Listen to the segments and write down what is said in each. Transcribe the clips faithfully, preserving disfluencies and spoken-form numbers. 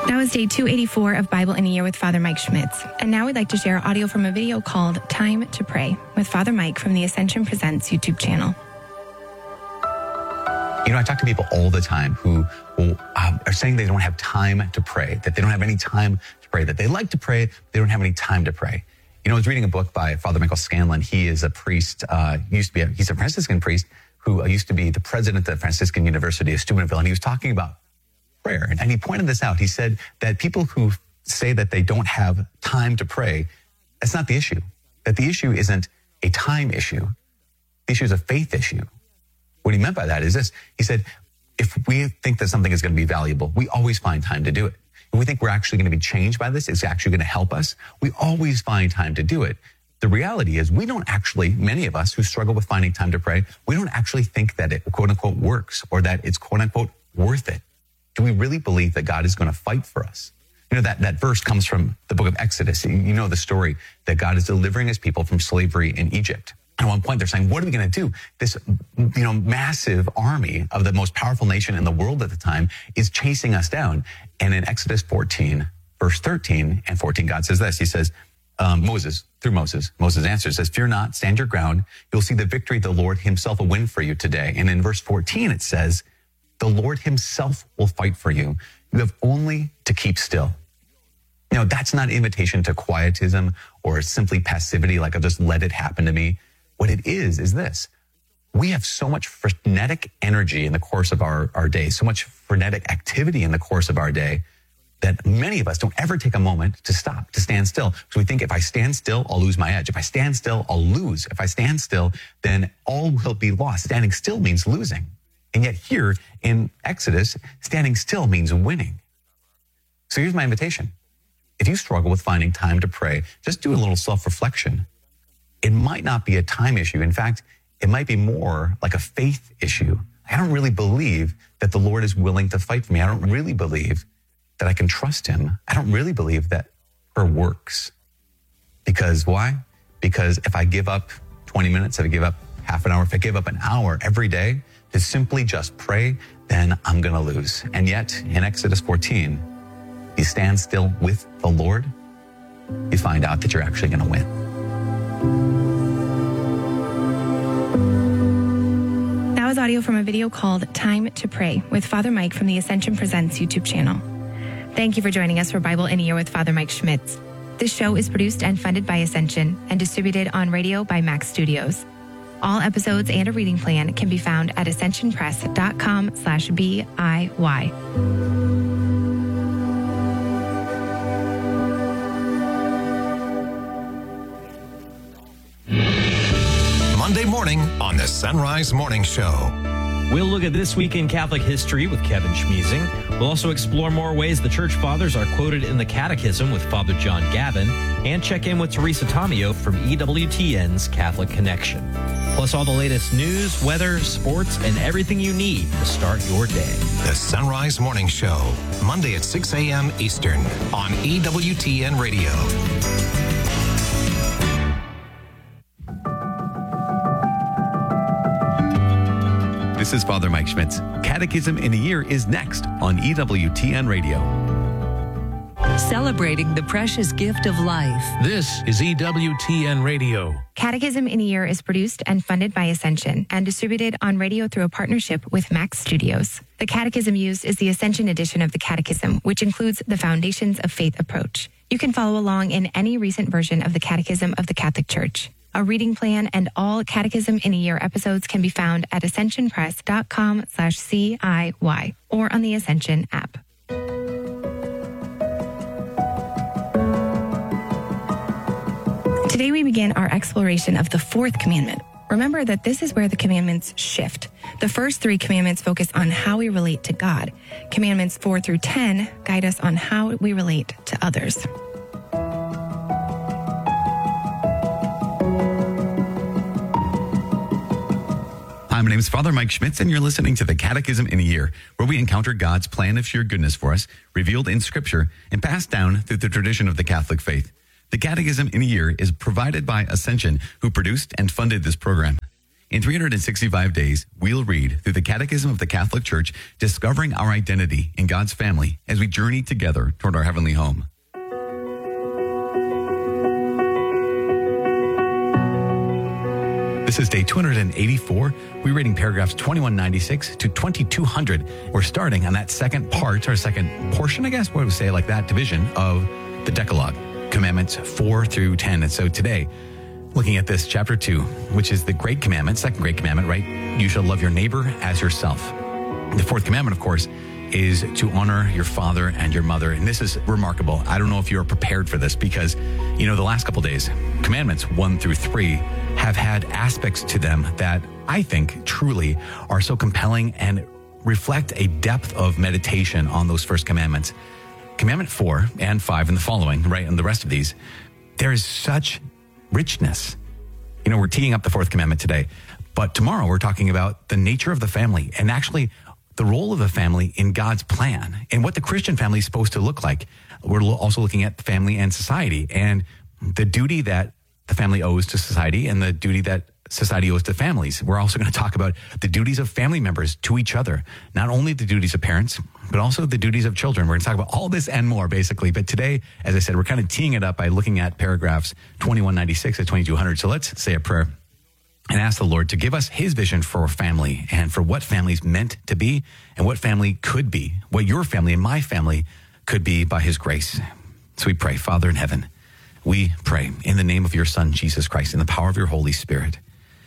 That was day two eighty-four of Bible in a Year with Father Mike Schmitz. And now we'd like to share audio from a video called Time to Pray with Father Mike from the Ascension Presents YouTube channel. You know, I talk to people all the time who, who um, are saying they don't have time to pray, that they don't have any time to pray, that they like to pray, but they don't have any time to pray. You know, I was reading a book by Father Michael Scanlon. He is a priest, uh, used to be, a, he's a Franciscan priest who used to be the president of Franciscan University of Steubenville, and he was talking about prayer. And he pointed this out. He said that people who say that they don't have time to pray, that's not the issue. That the issue isn't a time issue. The issue is a faith issue. What he meant by that is this. He said, if we think that something is going to be valuable, we always find time to do it. If we think we're actually going to be changed by this, it's actually going to help us, we always find time to do it. The reality is we don't actually, many of us who struggle with finding time to pray, we don't actually think that it quote unquote works or that it's quote unquote worth it. Do we really believe that God is going to fight for us? You know, that, that verse comes from the book of Exodus. You know the story that God is delivering his people from slavery in Egypt. And at one point they're saying, what are we going to do? This, you know, massive army of the most powerful nation in the world at the time is chasing us down. And in Exodus fourteen, verse thirteen and fourteen, God says this. He says, um, Moses, through Moses, Moses answers, says, fear not, stand your ground. You'll see the victory the Lord himself will win for you today. And in verse fourteen, it says, the Lord himself will fight for you. You have only to keep still. You know, that's not an invitation to quietism or simply passivity, like I'll just let it happen to me. What it is, is this. We have so much frenetic energy in the course of our, our day, so much frenetic activity in the course of our day that many of us don't ever take a moment to stop, to stand still. So we think if I stand still, I'll lose my edge. If I stand still, I'll lose. If I stand still, then all will be lost. Standing still means losing. And yet here in Exodus, standing still means winning. So here's my invitation. If you struggle with finding time to pray, just do a little self-reflection. It might not be a time issue. In fact, it might be more like a faith issue. I don't really believe that the Lord is willing to fight for me. I don't really believe that I can trust him. I don't really believe that prayer works. Because why? Because if I give up twenty minutes, if I give up half an hour, if I give up an hour every day to simply just pray, then I'm going to lose. And yet in Exodus fourteen, you stand still with the Lord, you find out that you're actually going to win. That was audio from a video called Time to Pray with Father Mike from the Ascension Presents YouTube channel. Thank you for joining us for Bible in a Year with Father Mike Schmitz. This show is produced and funded by Ascension and distributed on radio by Max Studios. All episodes and a reading plan can be found at ascensionpress.com slash B-I-Y. Monday morning on the Sunrise Morning Show. We'll look at this week in Catholic history with Kevin Schmeezing. We'll also explore more ways the Church Fathers are quoted in the Catechism with Father John Gavin, and check in with Teresa Tomeo from E W T N's Catholic Connection. Plus all the latest news, weather, sports, and everything you need to start your day. The Sunrise Morning Show, Monday at six a.m. Eastern on E W T N Radio. This is Father Mike Schmitz. Catechism in a Year is next on E W T N Radio. Celebrating the precious gift of life. This is E W T N Radio. Catechism in a Year is produced and funded by Ascension and distributed on radio through a partnership with Max Studios. The catechism used is the Ascension edition of the Catechism, which includes the Foundations of Faith approach. You can follow along in any recent version of the Catechism of the Catholic Church. A reading plan and all Catechism in a Year episodes can be found at ascensionpress.com slash C-I-Y or on the Ascension app. Today we begin our exploration of the fourth commandment. Remember that this is where the commandments shift. The first three commandments focus on how we relate to God. Commandments four through ten guide us on how we relate to others. Hi, my name is Father Mike Schmitz, and you're listening to the Catechism in a Year, where we encounter God's plan of sheer goodness for us, revealed in Scripture and passed down through the tradition of the Catholic faith. The Catechism in a Year is provided by Ascension, who produced and funded this program. In three hundred sixty-five days, we'll read through the Catechism of the Catholic Church, discovering our identity in God's family as we journey together toward our heavenly home. This is day two hundred eighty-four. We're reading paragraphs twenty-one ninety-six to twenty-two hundred. We're starting on that second part, or second portion, I guess, what I would say, like that division of the Decalogue, commandments four through ten. And so today, looking at this chapter two, which is the great commandment, second great commandment, right? You shall love your neighbor as yourself. The fourth commandment, of course, is to honor your father and your mother. And this is remarkable. I don't know if you're prepared for this because, you know, the last couple days, commandments one through three have had aspects to them that I think truly are so compelling and reflect a depth of meditation on those first commandments. Commandment four and five and the following, right, and the rest of these, there is such richness. You know, we're teeing up the fourth commandment today, but tomorrow we're talking about the nature of the family and actually the role of the family in God's plan and what the Christian family is supposed to look like. We're also looking at family and society and the duty that the family owes to society and the duty that society owes to families. We're also going to talk about the duties of family members to each other, not only the duties of parents, but also the duties of children. We're going to talk about all this and more, basically. But today, as I said, we're kind of teeing it up by looking at paragraphs twenty-one ninety-six to twenty-two hundred. So let's say a prayer and ask the Lord to give us his vision for family and for what family's meant to be and what family could be, what your family and my family could be by his grace. So we pray, Father in heaven, we pray in the name of your Son, Jesus Christ, in the power of your Holy Spirit.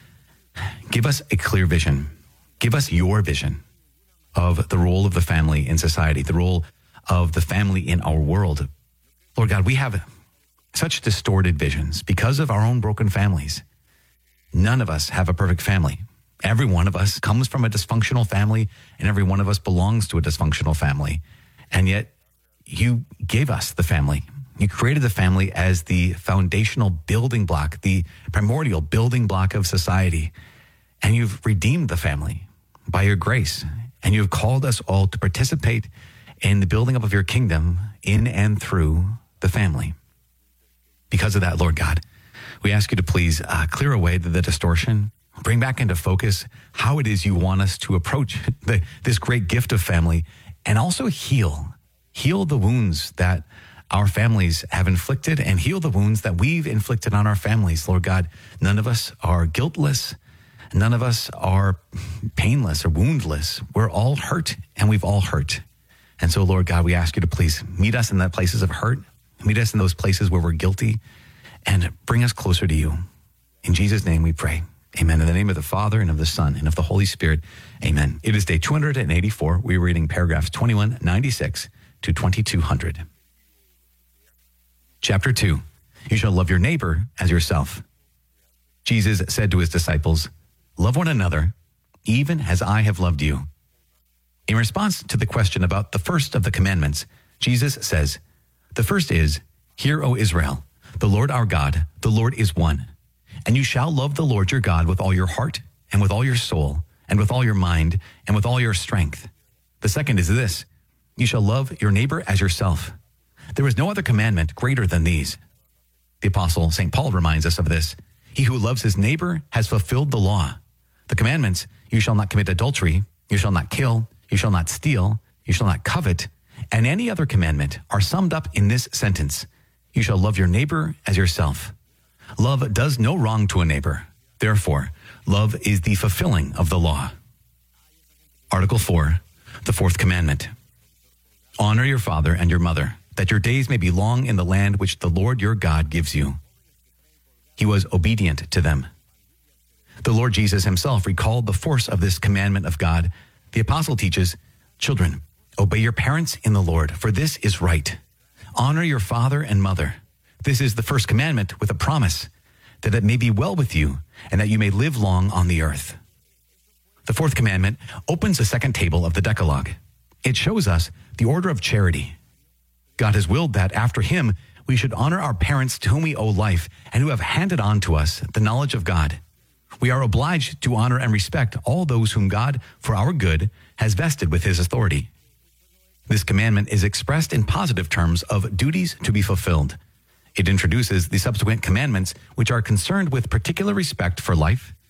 Give us a clear vision. Give us your vision of the role of the family in society, the role of the family in our world. Lord God, we have such distorted visions because of our own broken families. None of us have a perfect family. Every one of us comes from a dysfunctional family, and every one of us belongs to a dysfunctional family. And yet, you gave us the family. You created the family as the foundational building block, the primordial building block of society. And you've redeemed the family by your grace. And you've called us all to participate in the building up of your kingdom in and through the family. Because of that, Lord God, we ask you to please uh, clear away the, the distortion, bring back into focus how it is you want us to approach the, this great gift of family, and also heal, heal the wounds that our families have inflicted and heal the wounds that we've inflicted on our families. Lord God, none of us are guiltless. None of us are painless or woundless. We're all hurt and we've all hurt. And so, Lord God, we ask you to please meet us in the places of hurt, meet us in those places where we're guilty, and bring us closer to you. In Jesus' name we pray. Amen. In the name of the Father and of the Son and of the Holy Spirit. Amen. It is day two hundred eighty-four. We're reading paragraphs twenty-one ninety-six to twenty-two hundred. Chapter two, you shall love your neighbor as yourself. Jesus said to his disciples, love one another, even as I have loved you. In response to the question about the first of the commandments, Jesus says, the first is, hear, O Israel, the Lord our God, the Lord is one. And you shall love the Lord your God with all your heart and with all your soul and with all your mind and with all your strength. The second is this, you shall love your neighbor as yourself. There is no other commandment greater than these. The apostle Saint Paul reminds us of this. He who loves his neighbor has fulfilled the law. The commandments, you shall not commit adultery, you shall not kill, you shall not steal, you shall not covet, and any other commandment are summed up in this sentence. You shall love your neighbor as yourself. Love does no wrong to a neighbor. Therefore, love is the fulfilling of the law. Article four, the fourth commandment. Honor your father and your mother, that your days may be long in the land which the Lord your God gives you. He was obedient to them. The Lord Jesus himself recalled the force of this commandment of God. The apostle teaches, children, obey your parents in the Lord, for this is right. Honor your father and mother. This is the first commandment with a promise, that it may be well with you and that you may live long on the earth. The fourth commandment opens the second table of the Decalogue. It shows us the order of charity. God has willed that after him, we should honor our parents to whom we owe life and who have handed on to us the knowledge of God. We are obliged to honor and respect all those whom God, for our good, has vested with his authority. This commandment is expressed in positive terms of duties to be fulfilled. It introduces the subsequent commandments, which are concerned with particular respect for life,